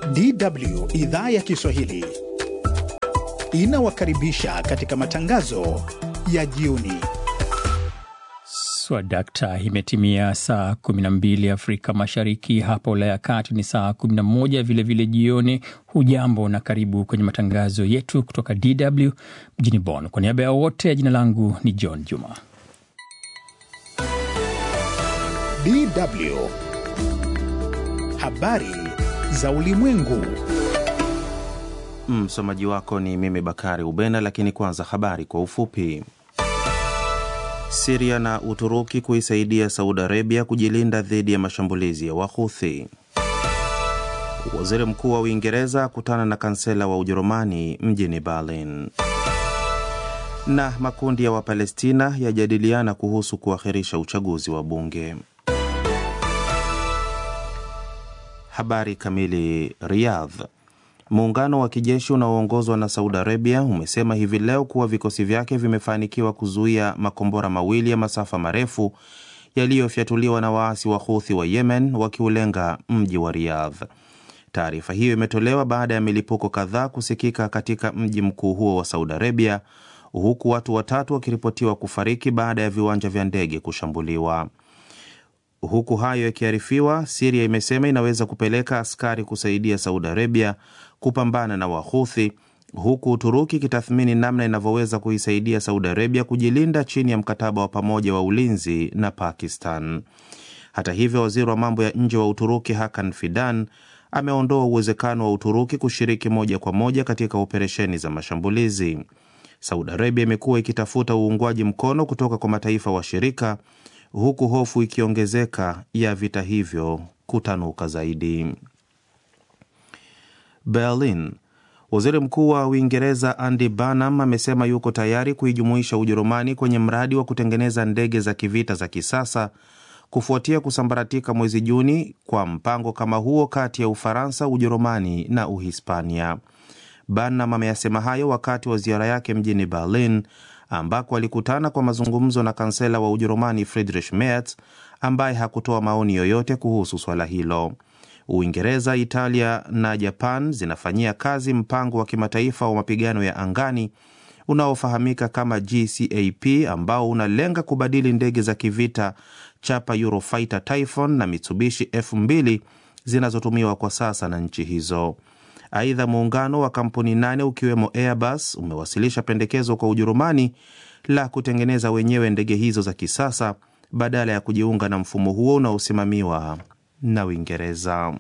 DW idhaa ya Kiswahili inawakaribisha katika matangazo ya jioni. Swadakta, imetimia saa 12 Afrika Mashariki, hapa Ulaya Kati ni saa 11 vile jioni. Hujambo na karibu kwenye matangazo yetu kutoka DW mjini Bonn. Kwa niaba ya wote, jina langu ni John Juma. DW habari za ulimwengu. Msomaji wako ni mimi Bakari Ubena, lakini kwanza habari kwa ufupi. Syria na Uturuki kuisaidia Saudi Arabia kujilinda dhidi ya mashambulizi ya Wahuthi. Waziri Mkuu wa Uingereza kutana na kansela wa Ujerumani mjini Berlin. Na makundi ya Wapalestina yajadiliana kuhusu kuakhirisha uchaguzi wa bunge. Habari kamili. Riyadh. Muungano wa kijeshi unaoongozwa na Saudi Arabia umesema hivi leo kuwa vikosi vyake vimefanikiwa kuzuia makombora mawili ya masafa marefu yaliyofyatuliwa na waasi wa Houthi wa Yemen wakiulenga mji wa Riyadh. Taarifa hiyo imetolewa baada ya milipuko kadhaa kusikika katika mji mkuu huo wa Saudi Arabia, huku watu watatu wakiripotiwa kufariki baada ya viwanja vya ndege kushambuliwa. Huku hayo yakiarifiwa, Syria imesema inaweza kupeleka askari kusaidia Saudi Arabia kupambana na Wahuthi, huku Uturuki ikitathmini namna inavyoweza kuisaidia Saudi Arabia kujilinda chini ya mkataba wa pamoja wa ulinzi na Pakistan. Hata hivyo, waziri wa mambo ya nje wa Uturuki Hakan Fidan ameondoa uwezekano wa Uturuki kushiriki moja kwa moja katika operesheni za mashambulizi. Saudi Arabia imekuwa ikitafuta uungwaji mkono kutoka kwa mataifa washirika, huku hofu ikiongezeka ya vita hivyo kutanuka zaidi. Berlin. Waziri Mkuu wa Uingereza Andy Burnham amesema yuko tayari kuijumuisha Ujerumani kwenye mradi wa kutengeneza ndege za kivita za kisasa kufuatia kusambaratika mwezi Juni kwa mpango kama huo kati ya Ufaransa, Ujerumani na Uhispania. Burnham ameyasema hayo wakati wa ziara yake mjini Berlin, ambako alikutana kwa mazungumzo na kansela wa Ujerumani Friedrich Merz, ambaye hakutoa maoni yoyote kuhusu swala hilo. Uingereza, Italia na Japan zinafanyia kazi mpango wa kimataifa wa mapigano ya angani unaofahamika kama GCAP, ambao unalenga kubadili ndege za kivita chapa Eurofighter Typhoon na Mitsubishi F2 zinazotumiwa kwa sasa na nchi hizo. Aidha, muungano wa kampuni 8 ukiwemo Airbus umewasilisha pendekezo kwa Ujerumani la kutengeneza wenyewe ndege hizo za kisasa badala ya kujiunga na mfumo huo unaosimamiwa na Uingereza.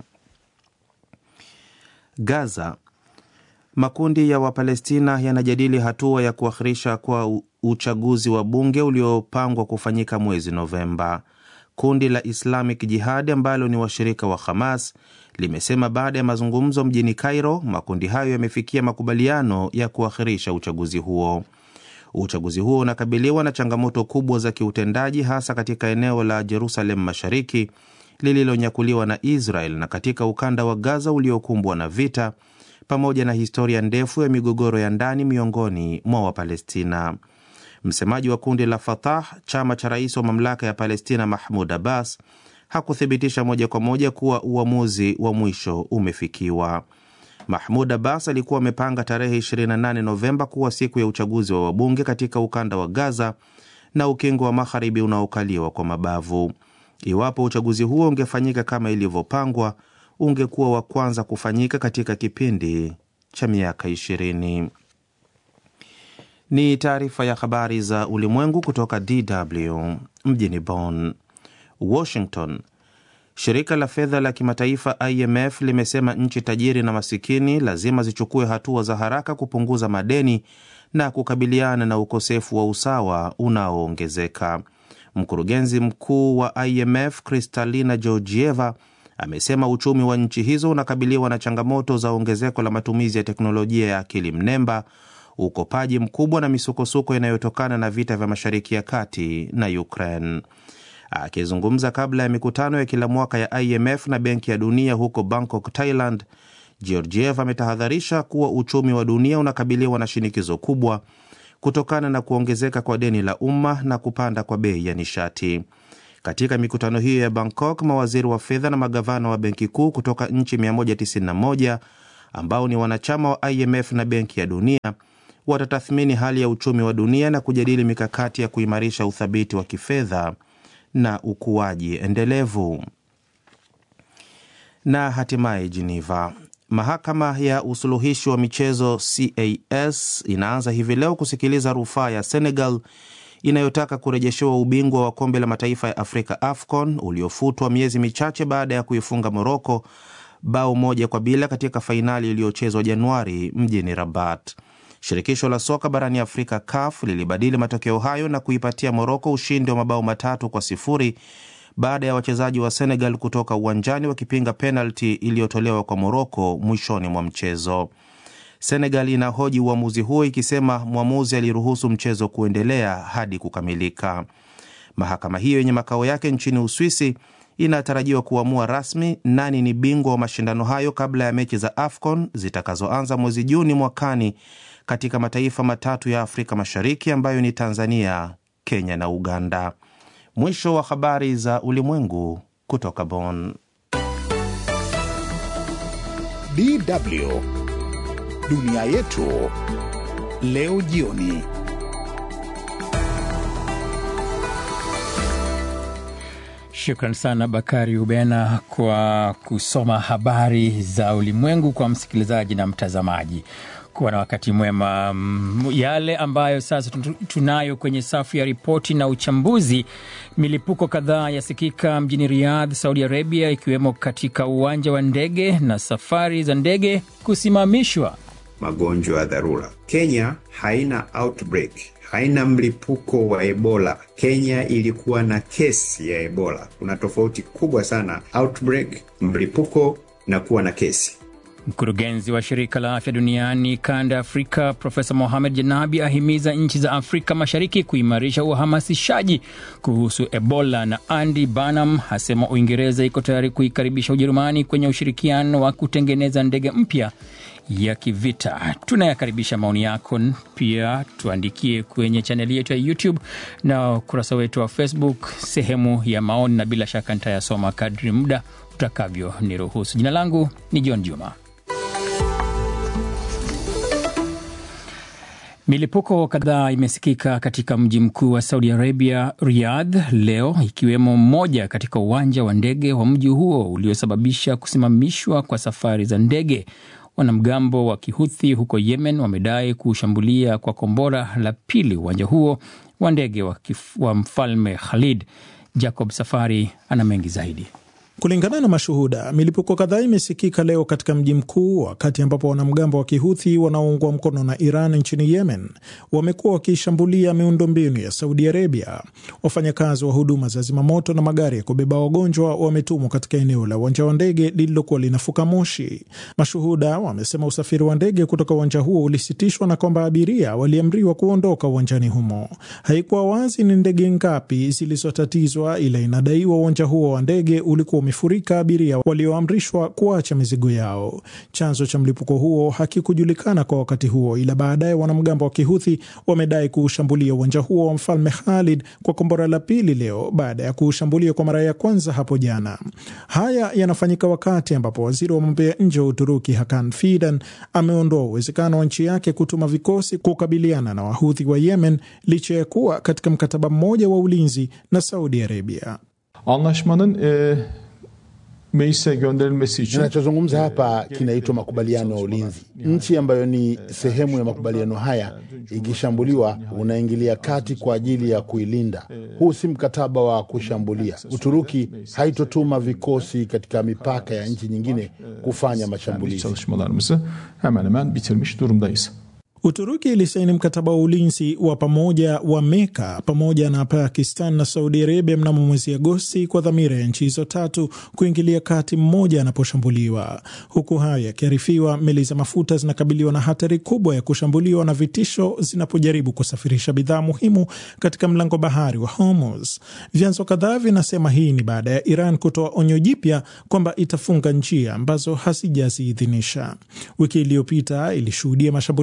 Gaza. Makundi ya Wapalestina yanajadili hatua ya kuakhirisha kwa uchaguzi wa bunge uliopangwa kufanyika mwezi Novemba. Kundi la Islamic Jihad ambalo ni washirika wa Hamas limesema baada ya mazungumzo mjini Cairo, makundi hayo yamefikia makubaliano ya kuakhirisha uchaguzi huo. Uchaguzi huo unakabiliwa na changamoto kubwa za kiutendaji, hasa katika eneo la Jerusalem Mashariki lililonyakuliwa na Israel na katika ukanda wa Gaza uliokumbwa na vita, pamoja na historia ndefu ya migogoro ya ndani miongoni mwa Wapalestina. Msemaji wa kundi la Fatah, chama cha rais wa mamlaka ya Palestina Mahmoud Abbas, hakuthibitisha moja kwa moja kuwa uamuzi wa mwisho umefikiwa. Mahmoud Abbas alikuwa amepanga tarehe 28 Novemba kuwa siku ya uchaguzi wa wabunge katika ukanda wa Gaza na ukingo wa Magharibi unaokaliwa kwa mabavu. Iwapo uchaguzi huo ungefanyika kama ilivyopangwa, ungekuwa wa kwanza kufanyika katika kipindi cha miaka 20. Ni taarifa ya habari za ulimwengu kutoka DW mjini Bonn. Washington. Shirika la fedha la kimataifa IMF limesema nchi tajiri na masikini lazima zichukue hatua za haraka kupunguza madeni na kukabiliana na ukosefu wa usawa unaoongezeka. Mkurugenzi mkuu wa IMF Kristalina Georgieva amesema uchumi wa nchi hizo unakabiliwa na changamoto za ongezeko la matumizi ya teknolojia ya akili mnemba, ukopaji mkubwa na misukosuko inayotokana na vita vya Mashariki ya Kati na Ukraine. Akizungumza kabla ya mikutano ya kila mwaka ya IMF na Benki ya Dunia huko Bangkok, Thailand, Georgieva ametahadharisha kuwa uchumi wa dunia unakabiliwa na shinikizo kubwa kutokana na kuongezeka kwa deni la umma na kupanda kwa bei ya nishati. Katika mikutano hiyo ya Bangkok, mawaziri wa fedha na magavana wa benki kuu kutoka nchi 191 ambao ni wanachama wa IMF na Benki ya Dunia watatathmini hali ya uchumi wa dunia na kujadili mikakati ya kuimarisha uthabiti wa kifedha na ukuaji endelevu. Na hatimaye Geneva, mahakama ya usuluhishi wa michezo CAS inaanza hivi leo kusikiliza rufaa ya Senegal inayotaka kurejeshewa ubingwa wa kombe la mataifa ya Afrika AFCON uliofutwa miezi michache baada ya kuifunga Morocco bao 1-0 katika fainali iliyochezwa Januari mjini Rabat. Shirikisho la soka barani Afrika CAF lilibadili matokeo hayo na kuipatia Morocco ushindi wa mabao 3-0 baada ya wachezaji wa Senegal kutoka uwanjani wakipinga penalti iliyotolewa kwa Morocco mwishoni mwa mchezo. Senegal inahoji uamuzi huo ikisema mwamuzi aliruhusu mchezo kuendelea hadi kukamilika. Mahakama hiyo yenye makao yake nchini Uswisi inatarajiwa kuamua rasmi nani ni bingwa wa mashindano hayo kabla ya mechi za AFCON zitakazoanza mwezi Juni mwakani katika mataifa matatu ya Afrika Mashariki ambayo ni Tanzania, Kenya na Uganda. Mwisho wa habari za ulimwengu kutoka Bonn. DW Dunia Yetu leo jioni. Shukran sana Bakari Ubena kwa kusoma habari za ulimwengu kwa msikilizaji na mtazamaji. Kuwa na wakati mwema. Yale ambayo sasa tunayo kwenye safu ya ripoti na uchambuzi: milipuko kadhaa yasikika mjini Riyadh, Saudi Arabia, ikiwemo katika uwanja wa ndege na safari za ndege kusimamishwa. Magonjwa ya dharura. Kenya haina outbreak, haina mlipuko wa Ebola. Kenya ilikuwa na kesi ya Ebola. Kuna tofauti kubwa sana outbreak, mlipuko na kuwa na kesi. Mkurugenzi wa shirika la afya duniani kanda ya Afrika Profesa Mohamed Janabi ahimiza nchi za Afrika Mashariki kuimarisha uhamasishaji kuhusu Ebola, na Andy Burnham asema Uingereza iko tayari kuikaribisha Ujerumani kwenye ushirikiano wa kutengeneza ndege mpya ya kivita. Tunayakaribisha maoni yako, pia tuandikie kwenye chaneli yetu ya YouTube na ukurasa wetu wa Facebook sehemu ya maoni, na bila shaka nitayasoma kadri muda utakavyo niruhusu. Jina langu ni John Juma. Milipuko kadhaa imesikika katika mji mkuu wa Saudi Arabia, Riyadh, leo, ikiwemo mmoja katika uwanja wa ndege wa mji huo uliosababisha kusimamishwa kwa safari za ndege. Wanamgambo wa Kihuthi huko Yemen wamedai kushambulia kwa kombora la pili uwanja huo wa ndege wa Mfalme Khalid. Jacob Safari ana mengi zaidi. Kulingana na mashuhuda, milipuko kadhaa imesikika leo katika mji mkuu, wakati ambapo wanamgambo wa Kihuthi wanaoungwa mkono na Iran nchini Yemen wamekuwa wakishambulia miundombinu ya Saudi Arabia. Wafanyakazi wa huduma za zimamoto na magari ya kubeba wagonjwa wametumwa katika eneo la uwanja wa ndege lililokuwa linafuka moshi. Mashuhuda wamesema usafiri wa ndege kutoka uwanja huo ulisitishwa na kwamba abiria waliamriwa kuondoka uwanjani humo. Haikuwa wazi ni ndege ngapi zilizotatizwa, ila inadaiwa uwanja huo wa ndege ulikuwa umefurika abiria walioamrishwa kuacha mizigo yao. Chanzo cha mlipuko huo hakikujulikana kwa wakati huo, ila baadaye wanamgambo wa Kihuthi wamedai kuushambulia uwanja huo wa Mfalme Khalid kwa kombora la pili leo, baada ya kuushambulia kwa mara ya kwanza hapo jana. Haya yanafanyika wakati ambapo waziri wa mambo ya nje wa Uturuki Hakan Fidan ameondoa uwezekano wa nchi yake kutuma vikosi kukabiliana na Wahuthi wa Yemen, licha ya kuwa katika mkataba mmoja wa ulinzi na Saudi Arabia. Anlaşmanın meclise gönderilmesi için tunachozungumza hapa kinaitwa makubaliano ya ulinzi. Nchi ambayo ni sehemu ya makubaliano haya ikishambuliwa, unaingilia kati kwa ajili ya kuilinda. Huu si mkataba wa kushambulia. Uturuki haitotuma vikosi katika mipaka ya nchi nyingine kufanya mashambulizi. Çalışmalarımızı hemen hemen bitirmiş durumdayız. Uturuki ilisaini mkataba wa ulinzi wa pamoja wa Meka pamoja na Pakistan na Saudi Arabia mnamo mwezi Agosti kwa dhamira ya nchi hizo tatu kuingilia kati mmoja anaposhambuliwa. Huku hayo yakiarifiwa, meli za mafuta zinakabiliwa na hatari kubwa ya kushambuliwa na vitisho zinapojaribu kusafirisha bidhaa muhimu katika mlango bahari wa Hormuz. Vyanzo kadhaa vinasema hii ni baada ya Iran kutoa onyo jipya kwamba itafunga njia ambazo hasijaziidhinisha. Wiki iliyopita ilishuhudia mashambulizi makubwa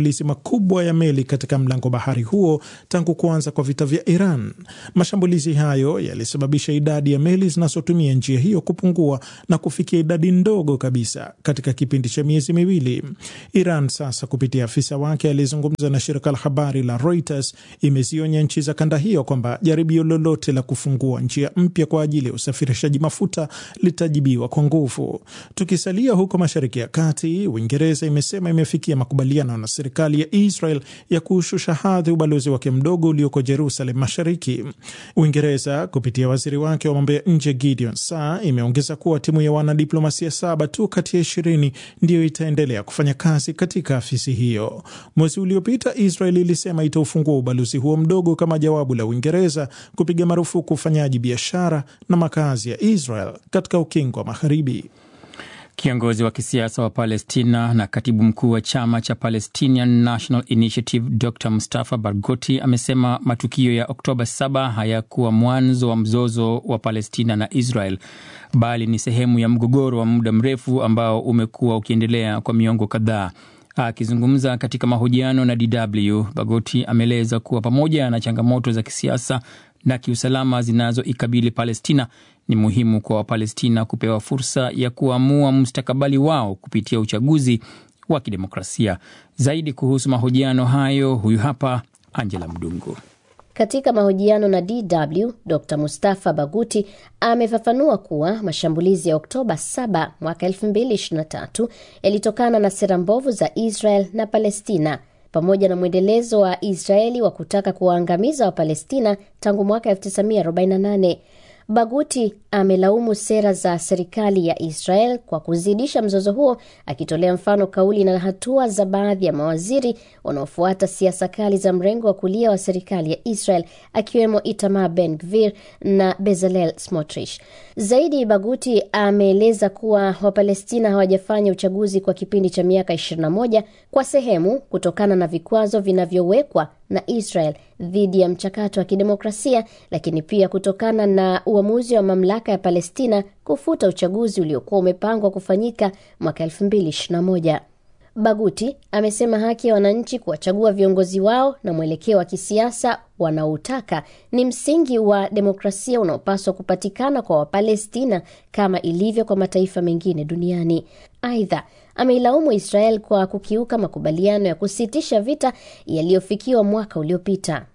makubwa ya meli katika mlango bahari huo tangu kuanza kwa vita vya Iran. Mashambulizi hayo yalisababisha idadi ya meli zinazotumia njia hiyo kupungua na kufikia idadi ndogo kabisa katika kipindi cha miezi miwili. Iran sasa kupitia afisa wake aliyezungumza na shirika la habari la Reuters imezionya nchi za kanda hiyo kwamba jaribio lolote la kufungua njia mpya kwa ajili ya usafirishaji mafuta litajibiwa kwa nguvu. Tukisalia huko Mashariki ya Kati, Uingereza imesema imefikia makubaliano na serikali ya Israel ya kushusha hadhi ubalozi wake mdogo ulioko Jerusalem Mashariki. Uingereza kupitia waziri wake wa mambo ya nje Gideon Saar imeongeza kuwa timu ya wanadiplomasia 7 tu kati ya 20 ndiyo itaendelea kufanya kazi katika afisi hiyo. Mwezi uliopita Israel ilisema itaufungua ubalozi huo mdogo kama jawabu la Uingereza kupiga marufuku ufanyaji biashara na makazi ya Israel katika ukingo wa Magharibi. Kiongozi wa kisiasa wa Palestina na katibu mkuu wa chama cha Palestinian National Initiative Dr. Mustafa Barghouti amesema matukio ya Oktoba 7 hayakuwa mwanzo wa mzozo wa Palestina na Israel, bali ni sehemu ya mgogoro wa muda mrefu ambao umekuwa ukiendelea kwa miongo kadhaa. Akizungumza katika mahojiano na DW, Barghouti ameeleza kuwa pamoja na changamoto za kisiasa na kiusalama zinazoikabili Palestina, ni muhimu kwa Wapalestina kupewa fursa ya kuamua mustakabali wao kupitia uchaguzi wa kidemokrasia. Zaidi kuhusu mahojiano hayo, huyu hapa Angela Mdungu. Katika mahojiano na DW, Dr. Mustafa Barghouti amefafanua kuwa mashambulizi ya Oktoba 7 mwaka 2023 yalitokana na sera mbovu za Israel na Palestina, pamoja na mwendelezo wa Israeli wa kutaka kuwaangamiza wa Palestina tangu mwaka 1948. Barghouti amelaumu sera za serikali ya Israel kwa kuzidisha mzozo huo, akitolea mfano kauli na hatua za baadhi ya mawaziri wanaofuata siasa kali za mrengo wa kulia wa serikali ya Israel, akiwemo Itamar Ben-Gvir na Bezalel Smotrich. Zaidi, Barghouti ameeleza kuwa Wapalestina hawajafanya uchaguzi kwa kipindi cha miaka 21 kwa sehemu kutokana na vikwazo vinavyowekwa na Israel dhidi ya mchakato wa kidemokrasia, lakini pia kutokana na uamuzi wa mamlaka ya Palestina kufuta uchaguzi uliokuwa umepangwa kufanyika mwaka 2021. Barghouti amesema haki ya wananchi kuwachagua viongozi wao na mwelekeo wa kisiasa wanaotaka ni msingi wa demokrasia unaopaswa kupatikana kwa Wapalestina kama ilivyo kwa mataifa mengine duniani. Aidha, ameilaumu Israel kwa kukiuka makubaliano ya kusitisha vita yaliyofikiwa mwaka uliopita.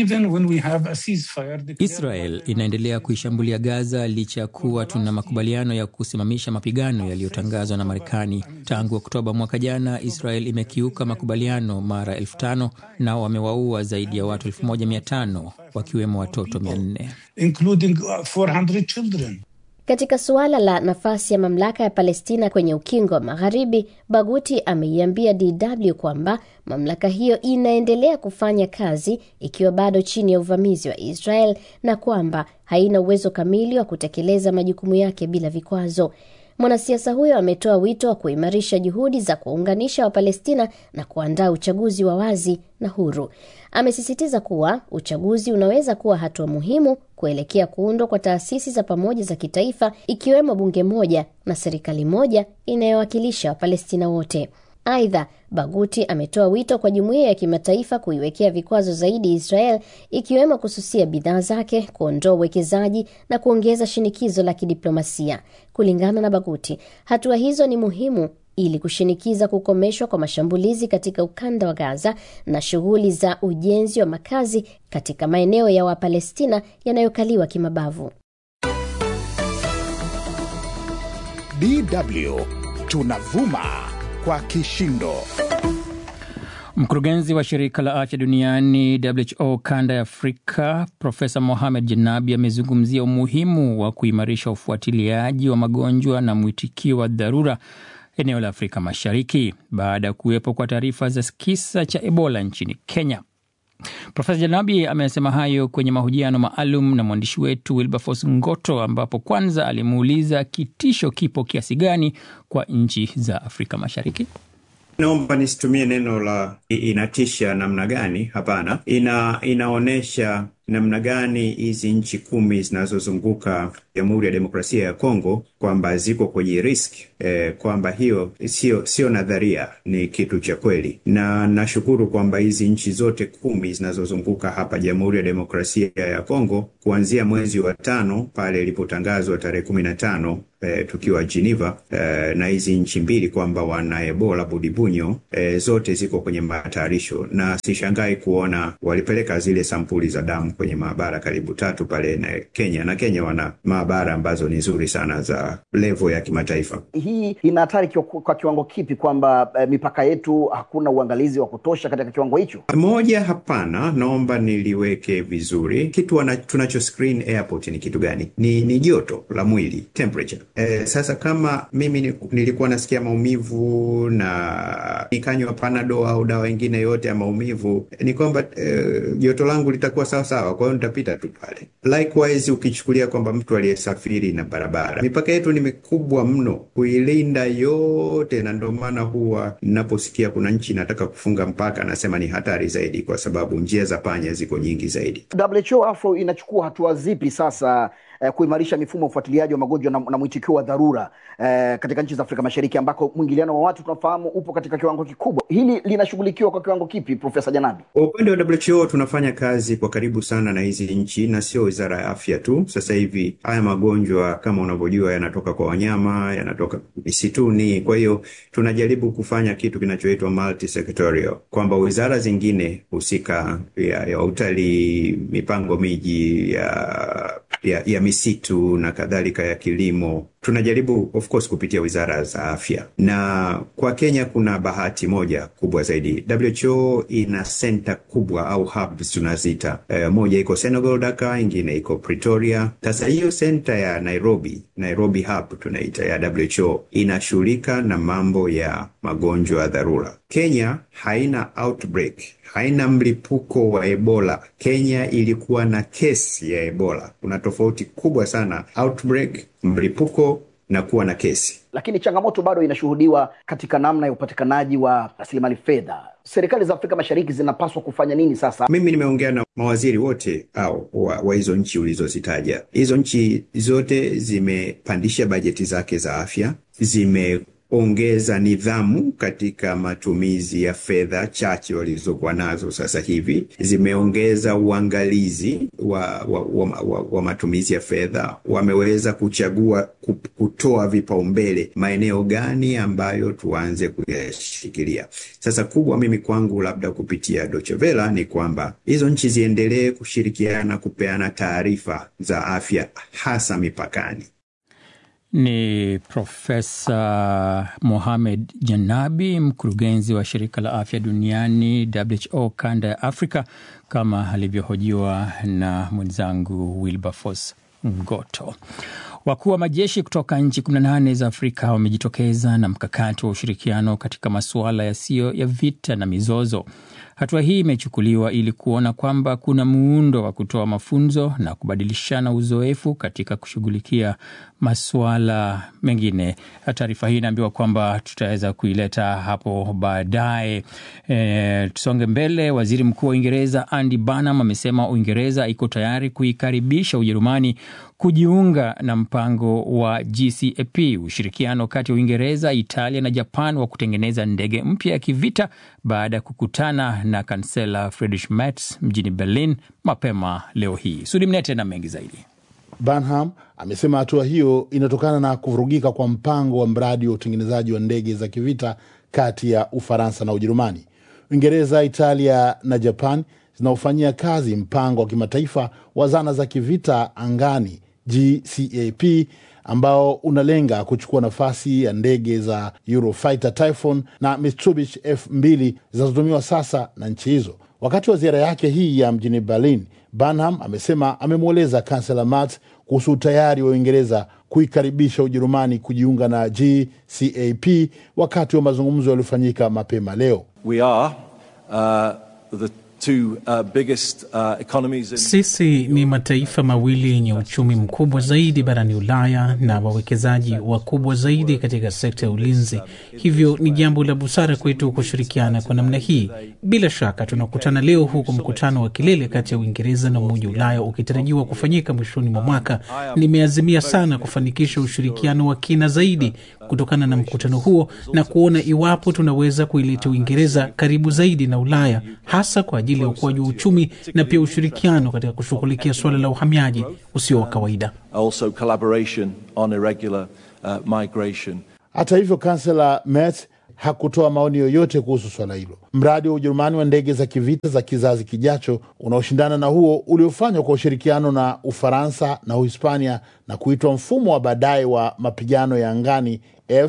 Israel inaendelea kuishambulia Gaza licha ya kuwa tuna makubaliano ya kusimamisha mapigano yaliyotangazwa na Marekani. Tangu Oktoba mwaka jana, Israel imekiuka makubaliano mara 5,000 na wamewaua zaidi ya watu 1,500 wakiwemo watoto 400. Katika suala la nafasi ya mamlaka ya Palestina kwenye ukingo wa Magharibi, Barghouti ameiambia DW kwamba mamlaka hiyo inaendelea kufanya kazi ikiwa bado chini ya uvamizi wa Israel na kwamba haina uwezo kamili wa kutekeleza majukumu yake bila vikwazo. Mwanasiasa huyo ametoa wito wa kuimarisha juhudi za kuunganisha Wapalestina na kuandaa uchaguzi wa wazi na huru. Amesisitiza kuwa uchaguzi unaweza kuwa hatua muhimu kuelekea kuundwa kwa taasisi za pamoja za kitaifa, ikiwemo bunge moja na serikali moja inayowakilisha Wapalestina wote. Aidha, Barghouti ametoa wito kwa jumuiya ya kimataifa kuiwekea vikwazo zaidi Israel, ikiwemo kususia bidhaa zake, kuondoa uwekezaji na kuongeza shinikizo la kidiplomasia. Kulingana na Barghouti, hatua hizo ni muhimu ili kushinikiza kukomeshwa kwa mashambulizi katika ukanda wa Gaza na shughuli za ujenzi wa makazi katika maeneo ya Wapalestina yanayokaliwa kimabavu. DW tunavuma kwa kishindo. Mkurugenzi wa shirika la afya duniani WHO kanda ya Afrika, Profesa Mohamed Janabi amezungumzia umuhimu wa kuimarisha ufuatiliaji wa magonjwa na mwitikio wa dharura eneo la Afrika Mashariki baada ya kuwepo kwa taarifa za kisa cha Ebola nchini Kenya. Profesa Janabi amesema hayo kwenye mahojiano maalum na mwandishi wetu Wilberforce Ngoto, ambapo kwanza alimuuliza kitisho kipo kiasi gani kwa nchi za Afrika Mashariki. Naomba nisitumie neno la inatisha namna gani. Hapana, inaonesha namna gani hizi nchi 10 zinazozunguka Jamhuri ya Demokrasia ya Kongo kwamba ziko kwenye risk, kwamba hiyo sio nadharia, ni kitu cha kweli. Na nashukuru kwamba hizi nchi zote 10 zinazozunguka hapa Jamhuri ya Demokrasia ya Kongo kuanzia mwezi wa 5 pale ilipotangazwa tarehe 15 tukiwa Geneva, na hizi nchi 2 kwamba wana Ebola Budibunyo, zote ziko kwenye matayarisho, na sishangai kuona walipeleka zile sampuli za damu kwenye maabara karibu 3 pale na Kenya, na Kenya wana maabara ambazo ni nzuri sana za level ya kimataifa. Hii ina hatari kwa kiwango kipi kwamba mipaka yetu hakuna uangalizi wa kutosha katika kiwango hicho? Moja, hapana, naomba niliweke vizuri. Kitu tunacho screen airport ni kitu gani? Ni joto la mwili, temperature. Sasa kama mimi nilikuwa nasikia maumivu na nikanywa Panadol au dawa nyingine yote ya maumivu, ni kwamba joto langu litakuwa sawa sawa, kwa hiyo nitapita tu pale. Likewise ukichukulia kwamba mtu aliyesafiri na barabara, mipaka yetu ni mikubwa mno kuilinda yote, na ndio maana huwa ninaposikia kuna nchi inataka kufunga mpaka nasema ni hatari zaidi, kwa sababu njia za panya ziko nyingi zaidi. WHO Afro inachukua hatua zipi sasa kuimarisha mifumo ya ufuatiliaji wa magonjwa na mwitikio wa dharura katika nchi za Afrika Mashariki ambako mwingiliano wa watu tunafahamu upo katika kiwango kikubwa? Hili linashughulikiwa kwa kiwango kipi, Profesa Janabi? Kwa upande wa WHO tunafanya kazi kwa karibu sana na hizi nchi, na sio Wizara ya Afya tu. Sasa hivi haya magonjwa kama unavyojua yanatoka kwa wanyama, yanatoka misituni. Kwa hiyo tunajaribu kufanya kitu kinachoitwa multi-sectorial, kwamba wizara zingine husika ya utalii, mipango miji, ya misitu na kadhalika, ya kilimo, tunajaribu of course kupitia wizara za afya. Na kwa Kenya kuna bahati moja kubwa zaidi. WHO ina center kubwa au hubs tunazita. Moja iko Senegal Dakar, ingine iko Pretoria. Sasa hiyo center ya Nairobi hub tunaita ya WHO inashughulika na mambo ya magonjwa ya dharura. Kenya haina outbreak, haina mlipuko wa Ebola. Kenya ilikuwa na kesi ya Ebola. Kuna tofauti kubwa sana outbreak, mlipuko na kuwa na kesi. Lakini changamoto bado inashuhudiwa katika namna ya upatikanaji wa rasilimali fedha. Serikali za Afrika Mashariki zinapaswa kufanya nini sasa? Mimi nimeongea na mawaziri wote wa hizo nchi ulizozitaja. Hizo nchi zote zimepandisha bajeti zake za afya, zimeongeza nidhamu katika matumizi ya fedha chache walizokuwa nazo sasa hivi, zimeongeza uangalizi wa matumizi ya fedha, wameweza kuchagua kutoa vipaumbele maeneo gani ambayo tuanze kuyashikilia. Sasa kubwa mimi kwangu labda kupitia Deutsche Welle ni kwamba hizo nchi ziendelee kushirikiana kupeana taarifa za afya hasa mipakani. Ni Profesa Mohamed Janabi, mkurugenzi wa shirika la afya duniani WHO kanda ya Afrika, kama alivyohojiwa na mwenzangu Wilberforce Ngoto. Wakuu wa majeshi kutoka nchi 18 za Afrika wamejitokeza na mkakati wa ushirikiano katika masuala yasiyo ya vita na mizozo. Hatua hii imechukuliwa ili kuona kwamba kuna muundo wa kutoa mafunzo na kubadilishana uzoefu katika kushughulikia masuala mengine. Taarifa hii inaambiwa kwamba tutaweza kuileta hapo baadaye. Tusonge mbele. Waziri Mkuu wa Uingereza Andy Burnham amesema Uingereza iko tayari kuikaribisha Ujerumani kujiunga na mpango wa GCAP, ushirikiano kati ya Uingereza, Italia na Japan wa kutengeneza ndege mpya ya kivita, baada ya kukutana na kansela Friedrich Merz mjini Berlin mapema leo hii. Sudi Mnete na mengi zaidi. Burnham amesema hatua hiyo inatokana na kuvurugika kwa mpango wa mradi wa utengenezaji wa ndege za kivita kati ya Ufaransa na Ujerumani. Uingereza, Italia na Japan zinaofanyia kazi mpango wa kimataifa wa zana za kivita angani GCAP, ambao unalenga kuchukua nafasi ya ndege za Eurofighter Typhoon na Mitsubishi F2 zinazotumiwa sasa na nchi hizo. Wakati wa ziara yake hii ya mjini Berlin, Burnham amesema amemweleza kansela Merz kuhusu tayari wa Uingereza kuikaribisha Ujerumani kujiunga na GCAP wakati wa mazungumzo yaliyofanyika mapema leo. We are Sisi ni mataifa mawili yenye uchumi mkubwa zaidi barani Ulaya na wawekezaji wakubwa zaidi katika sekta ya ulinzi. Hivyo ni jambo la busara kwetu kushirikiana kwa namna hii. Bila shaka tunakutana leo huko mkutano wa kilele kati ya Uingereza na Umoja wa Ulaya ukitarajiwa kufanyika mwishoni mwa mwaka. Nimeazimia sana kufanikisha ushirikiano wa kina zaidi kutokana na mkutano huo na kuona iwapo tunaweza kuileta Uingereza karibu zaidi na Ulaya, hasa kwa ajili ya ukuaji wa uchumi na pia ushirikiano katika kushughulikia suala la uhamiaji usio wa kawaida. Hata hivyo, kansela Merz hakutoa maoni yoyote kuhusu swala hilo. Mradi wa Ujerumani wa ndege za kivita za kizazi kijacho unaoshindana na huo uliofanywa kwa ushirikiano na Ufaransa na Uhispania na kuitwa mfumo wa baadaye wa mapigano ya angani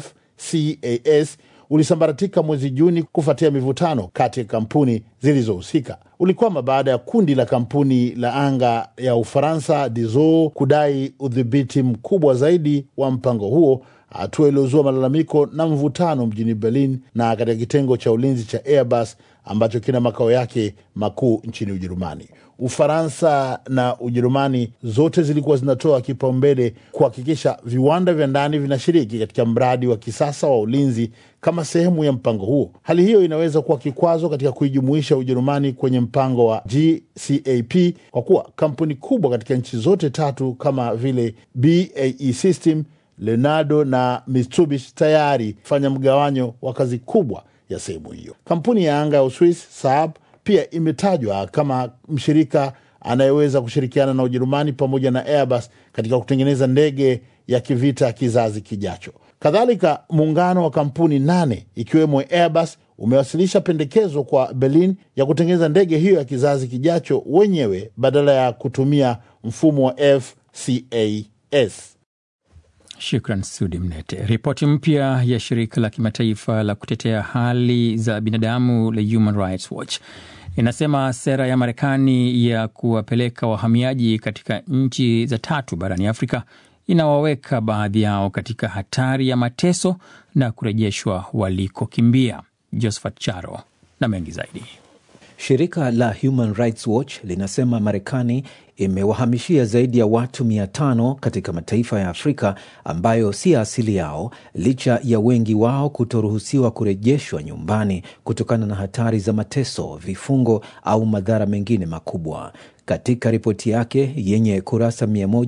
FCAS ulisambaratika mwezi Juni kufuatia mivutano kati ya kampuni zilizohusika. Ulikwama baada ya kundi la kampuni la anga ya Ufaransa Dassault kudai udhibiti mkubwa zaidi wa mpango huo, hatua iliyozua malalamiko na mvutano mjini Berlin na katika kitengo cha ulinzi cha Airbus ambacho kina makao yake makuu nchini Ujerumani. Ufaransa na Ujerumani zote zilikuwa zinatoa kipaumbele kuhakikisha viwanda vya ndani vinashiriki katika mradi wa kisasa wa ulinzi kama sehemu ya mpango huo. Hali hiyo inaweza kuwa kikwazo katika kuijumuisha Ujerumani kwenye mpango wa GCAP kwa kuwa kampuni kubwa katika nchi zote tatu kama vile BAE System, Leonardo na Mitsubishi tayari fanya mgawanyo wa kazi kubwa ya sehemu hiyo. Kampuni ya anga ya Uswisi Saab pia imetajwa kama mshirika anayeweza kushirikiana na Ujerumani pamoja na Airbus katika kutengeneza ndege ya kivita kizazi kijacho. Kadhalika, muungano wa kampuni 8 ikiwemo Airbus umewasilisha pendekezo kwa Berlin ya kutengeneza ndege hiyo ya kizazi kijacho wenyewe badala ya kutumia mfumo wa FCAS. Shukran Sudi Mnete. Ripoti mpya ya shirika la kimataifa la kutetea hali za binadamu la Human Rights Watch inasema sera ya Marekani ya kuwapeleka wahamiaji katika nchi za tatu barani Afrika inawaweka baadhi yao katika hatari ya mateso na kurejeshwa walikokimbia. Josephat Charo na mengi zaidi. Shirika la Human Rights Watch linasema Marekani imewahamishia zaidi ya watu 500 katika mataifa ya Afrika ambayo si asili yao, licha ya wengi wao kutoruhusiwa kurejeshwa nyumbani kutokana na hatari za mateso, vifungo au madhara mengine makubwa. Katika ripoti yake yenye kurasa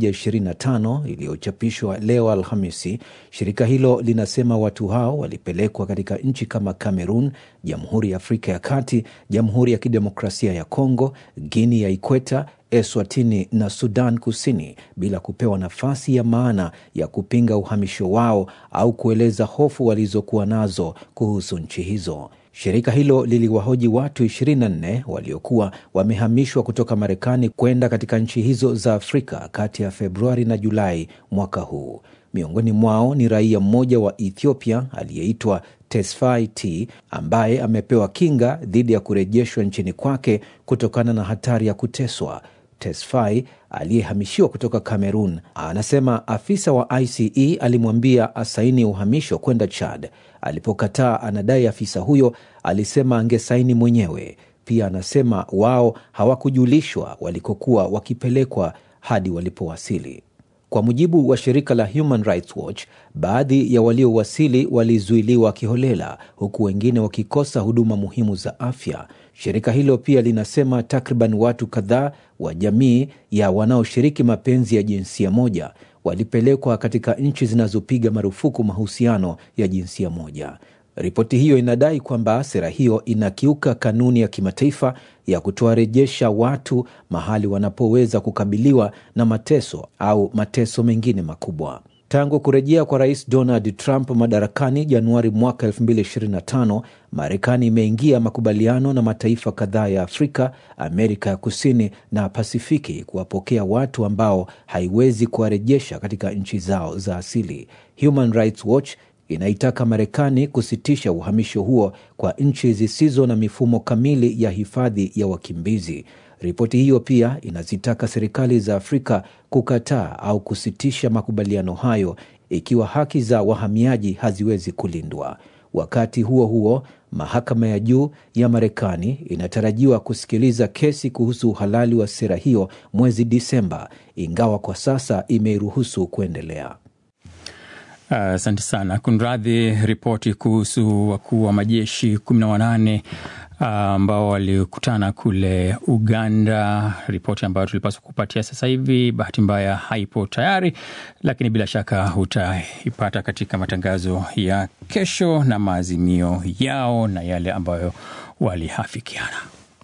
125 iliyochapishwa leo Alhamisi, shirika hilo linasema watu hao walipelekwa katika nchi kama Cameroon, Jamhuri ya Afrika ya Kati, Jamhuri ya Kidemokrasia ya Kongo, Guinea ya Ikweta, Eswatini na Sudan Kusini bila kupewa nafasi ya maana ya kupinga uhamisho wao au kueleza hofu walizokuwa nazo kuhusu nchi hizo. Shirika hilo liliwahoji watu 24 waliokuwa wamehamishwa kutoka Marekani kwenda katika nchi hizo za Afrika kati ya Februari na Julai mwaka huu. Miongoni mwao ni raia mmoja wa Ethiopia aliyeitwa Tesfaye T, ambaye amepewa kinga dhidi ya kurejeshwa nchini kwake kutokana na hatari ya kuteswa. Tesfaye aliyehamishiwa kutoka Cameroon anasema afisa wa ICE alimwambia asaini uhamisho kwenda Chad. Alipokataa, anadai afisa huyo alisema angesaini mwenyewe. Pia anasema wao hawakujulishwa walikokuwa wakipelekwa hadi walipowasili. Kwa mujibu wa shirika la Human Rights Watch, baadhi ya waliowasili walizuiliwa kiholela huku wengine wakikosa huduma muhimu za afya. Shirika hilo pia linasema takriban watu kadhaa wa jamii ya wanaoshiriki mapenzi ya jinsia moja walipelekwa katika nchi zinazopiga marufuku mahusiano ya jinsia moja. Ripoti hiyo inadai kwamba sera hiyo inakiuka kanuni ya kimataifa ya kutowarejesha watu mahali wanapoweza kukabiliwa na mateso au mateso mengine makubwa. Tangu kurejea kwa Rais Donald Trump madarakani Januari mwaka 2025, Marekani imeingia makubaliano na mataifa kadhaa ya Afrika, Amerika ya Kusini na Pasifiki kuwapokea watu ambao haiwezi kuwarejesha katika nchi zao za asili. Human Rights Watch inaitaka Marekani kusitisha uhamisho huo kwa nchi zisizo na mifumo kamili ya hifadhi ya wakimbizi. Ripoti hiyo pia inazitaka serikali za Afrika kukataa au kusitisha makubaliano hayo ikiwa haki za wahamiaji haziwezi kulindwa. Wakati huo huo, mahakama ya juu ya Marekani inatarajiwa kusikiliza kesi kuhusu uhalali wa sera hiyo mwezi Disemba, ingawa kwa sasa imeiruhusu kuendelea. Asante sana. Kunradhi, ripoti kuhusu wakuu wa majeshi 18 ambao walikutana kule Uganda, ripoti ambayo tulipaswa kupatia sasa hivi, bahati mbaya haipo tayari, lakini bila shaka utaipata katika matangazo ya kesho na maazimio yao na yale ambayo walihafikiana.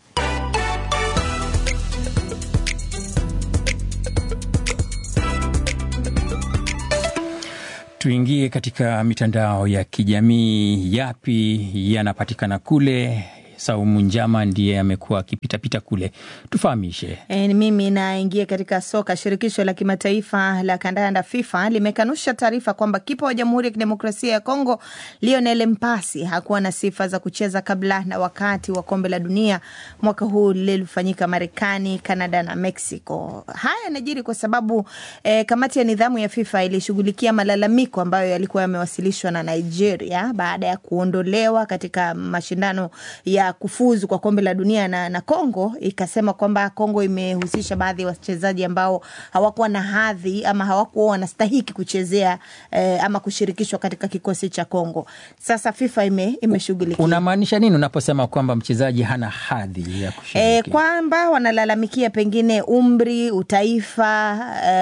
Tuingie katika mitandao ya kijamii. Yapi yanapatikana kule? Saumu Njama ndiye amekuwa akipita kule. Tufahamishe. Mimi naingia katika soka. Shirikisho la kimataifa la kandanda FIFA limekanusha taarifa kwamba kipa wa Jamhuri ya Kidemokrasia ya Kongo Lionel Mpasi hakuwa na sifa za kucheza kabla na wakati wa kombe la dunia mwaka huu lililofanyika Marekani, Canada na Mexico. Haya yanajiri kwa sababu kamati ya nidhamu ya FIFA ilishughulikia malalamiko ambayo yalikuwa yamewasilishwa na Nigeria baada ya kuondolewa katika mashindano ya kufuzu kwa kombe la dunia na Kongo. Ikasema kwamba Kongo imehusisha baadhi ya wachezaji ambao hawakuwa na hadhi ama hawakuwa wanastahiki kuchezea ama kushirikishwa katika kikosi cha Kongo. Sasa FIFA imeshughulikia. Unamaanisha nini unaposema kwamba mchezaji hana hadhi ya kushiriki? Kwamba wanalalamikia pengine umri, utaifa,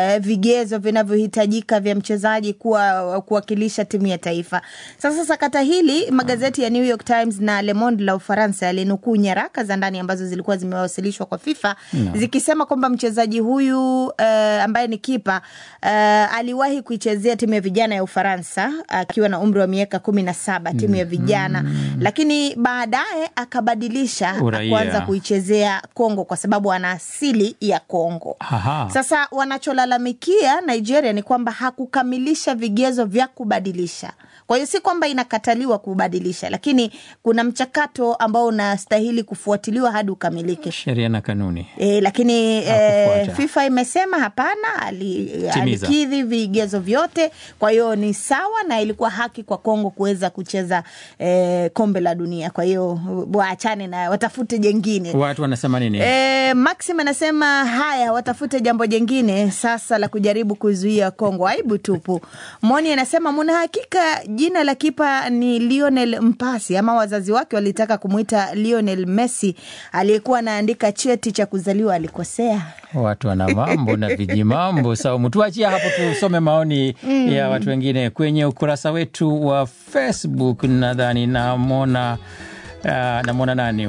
vigezo vinavyohitajika vya mchezaji kuwakilisha timu ya taifa. Sasa sakata hili magazeti ya New York Times na Le Monde la Ufaransa yalinukuu nyaraka za ndani ambazo zilikuwa zimewasilishwa kwa FIFA zikisema kwamba mchezaji huyu ambaye ni kipa aliwahi kuichezea timu ya vijana ya Ufaransa akiwa na umri wa miaka 17, timu ya vijana, lakini baadaye akabadilisha kuanza kuichezea Kongo kwa sababu ana asili ya Kongo. Sasa wanacholalamikia Nigeria ni kwamba hakukamilisha vigezo vya kubadilisha. Kwa hiyo si kwamba inakataliwa kubadilisha, lakini kuna mchakato ambao unastahili kufuatiliwa hadi ukamilike. Sheria na kanuni. Lakini FIFA imesema hapana, alikidhi vigezo vyote. Kwa hiyo ni sawa na ilikuwa haki kwa Kongo kuweza kucheza kombe la dunia. Kwa hiyo waachane na watafute jengine. Watu wanasema nini? Maxim anasema haya, watafute jambo jengine sasa la kujaribu kuzuia Kongo. Aibu tupu. Moni anasema muna hakika jina la kipa ni Lionel Mpasi ama wazazi wake walitaka kumuita Lionel Messi aliyekuwa anaandika cheti cha kuzaliwa alikosea. Watu wana mambo na vijimambo. Sawa, tuachie hapo tusome maoni ya watu wengine kwenye ukurasa wetu wa Facebook. Nadhani namwona nani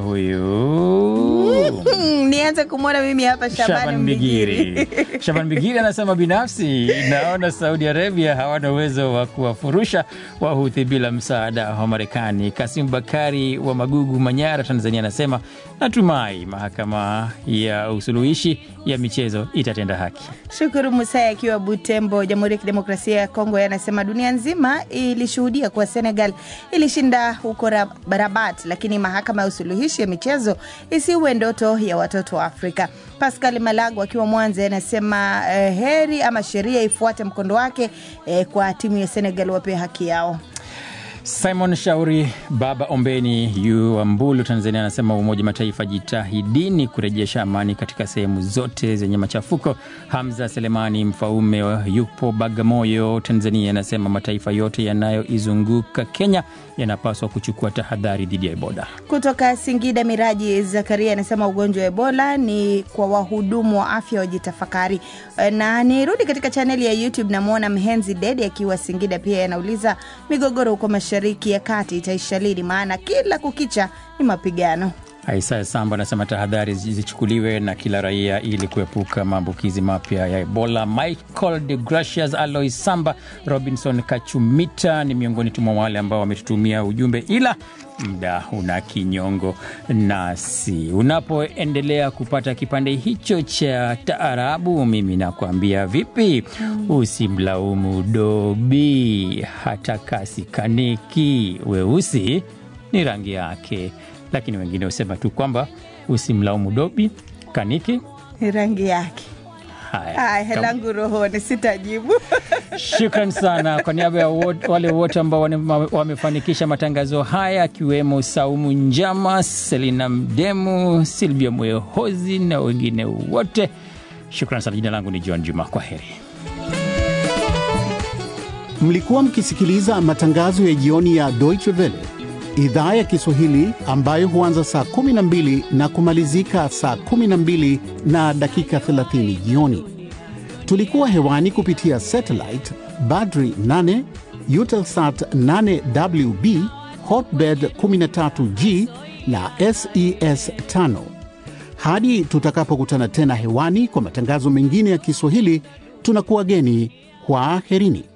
huyu? Nianze kumwona mimi hapa, Shaban Mbigiri. Shaban Mbigiri anasema binafsi naona Saudi Arabia hawana uwezo wa kuwafurusha Wahuthi bila msaada wa Marekani. Kasim Bakari wa Magugu, Manyara, Tanzania anasema natumai mahakama ya usuluhishi ya michezo itatenda haki. Shukuru Musaya akiwa Butembo, Jamhuri ya Kidemokrasia ya Kongo, anasema dunia nzima ilishuhudia kwa Senegal ilishinda huko Rabat, lakini mahakama ya usuluhishi ya michezo isiwe ndoto ya watoto wa Afrika. Pascal Malago akiwa Mwanza anasema heri ama sheria ifuate mkondo wake kwa timu ya Senegal, wape haki yao. Simon Shauri Baba Ombeni yu Mbulu, Tanzania anasema Umoja Mataifa jitahidini kurejesha amani katika sehemu zote zenye machafuko. Hamza Selemani Mfaume yupo Bagamoyo, Tanzania anasema mataifa yote yanayoizunguka Kenya yanapaswa kuchukua tahadhari dhidi ya Ebola. Kutoka Singida Miraji Zakaria anasema ugonjwa wa Ebola ni kwa wahudumu wa afya wajitafakari. Na nirudi katika chaneli ya YouTube na muona Mhenzi Dede akiwa Singida pia anauliza migogoro huko Mashariki ya Kati itaisha lini, maana kila kukicha ni mapigano. Aisha Samba anasema tahadhari zichukuliwe na kila raia ili kuepuka maambukizi mapya ya Ebola. Michael de Gracias, Alois Samba, Robinson Kachumita ni miongoni mwa wale ambao wametutumia ujumbe, ila muda una kinyongo nasi. Unapoendelea kupata kipande hicho cha taarabu, mimi nakwambia vipi, usimlaumu dobi hata kasi kaniki, weusi ni rangi yake. Lakini wengine usema tu kwamba usimlaumu dobi, kaniki ni rangi yake. Haya, helangu rohoni sitajibu. Shukran sana kwa niaba ya wale wote ambao wamefanikisha matangazo haya, akiwemo Saumu Njama, Selina Mdemu, Silvia Mwehozi na wengine wote. Shukran sana. Jina langu ni John Juma. Kwa heri. Mlikuwa mkisikiliza matangazo ya jioni ya Deutsche Welle, idhaa ya Kiswahili ambayo huanza saa 12 na kumalizika saa 12 na dakika 30 jioni. Tulikuwa hewani kupitia satellite Badri 8, Eutelsat 8WB, Hotbird 13G na SES 5. Hadi tutakapokutana tena hewani kwa matangazo mengine ya Kiswahili, tunakuwageni kwa aherini.